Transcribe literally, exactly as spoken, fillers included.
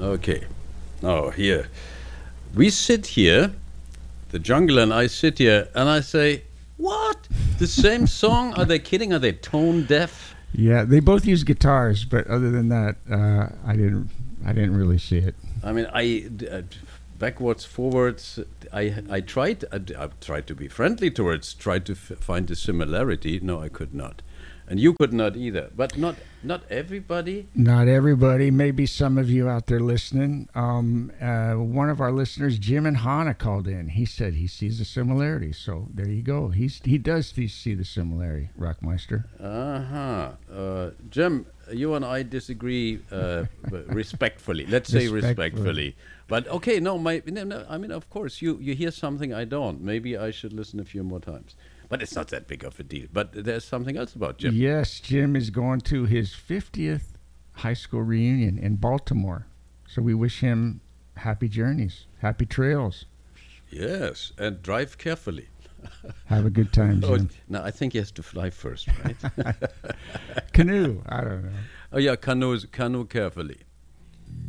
Okay. Now, here. We sit here, the jungle and I sit here, and I say, what? The same song? Are they kidding? Are they tone deaf? Yeah, they both use guitars, but other than that, uh, I didn't. I didn't really see it. I mean, I uh, backwards, forwards. I I tried. I, I tried to be friendly towards. Tried to f- find a similarity. No, I could not, and you could not either. But not not everybody. Not everybody. Maybe some of you out there listening. Um, uh, one of our listeners, Jim and Hannah, called in. He said he sees a similarity. So there you go. He's he does see the similarity, Rockmeister. Uh-huh. Uh Jim, you and I disagree uh, respectfully. Let's say Respectfully. respectfully. But okay, no, my no, no, I mean, of course, you you hear something I don't. Maybe I should listen a few more times. But it's not that big of a deal. But there's something else about Jim. Yes, Jim is going to his fiftieth high school reunion in Baltimore. So we wish him happy journeys, happy trails. Yes, and drive carefully. Have a good time, Oh, Jim. no, I think he has to fly first, right? Canoe, I don't know. Oh yeah, canoes, canoe carefully.